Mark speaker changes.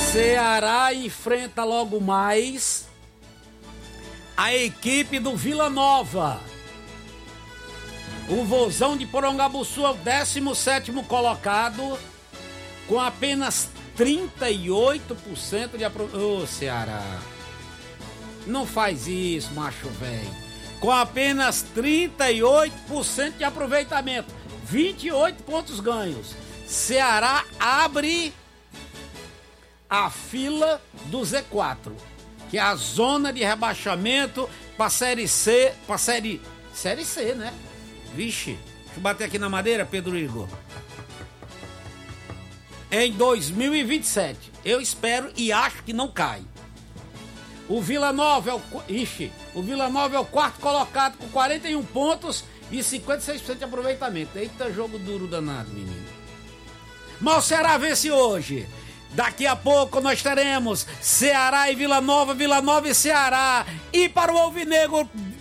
Speaker 1: Ceará enfrenta logo mais a equipe do Vila Nova. O Vozão de Porongabuçu é o 17º colocado, com apenas 38% de aproveitamento. Ô, Ceará, não faz isso, macho velho. Com apenas 38% de aproveitamento, 28 pontos ganhos. Ceará abre a fila do Z4, que é a zona de rebaixamento para Série C, para Série C, né? Vixe, deixa eu bater aqui na madeira, Pedro Igor. Em 2027, eu espero e acho que não cai. O Vila Nova é o quarto colocado com 41 pontos e 56% de aproveitamento. Eita, jogo duro danado, menino. Mas o Ceará vence hoje. Daqui a pouco nós teremos Ceará e Vila Nova e Ceará. E para o Alvinegro